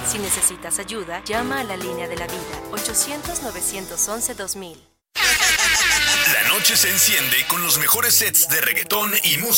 Si necesitas ayuda, llama a la línea de la vida, 800-911-2000. La noche se enciende con los mejores sets de reggaetón y música